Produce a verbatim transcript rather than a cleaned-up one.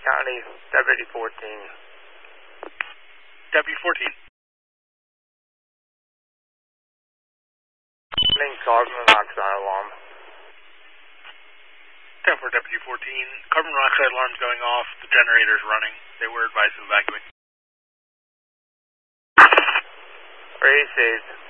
County, Deputy fourteen. Deputy fourteen. Running carbon monoxide alarm. ten four Deputy fourteen. Carbon monoxide alarm's going off. The generator's running. They were advised to evacuate. Raise safe.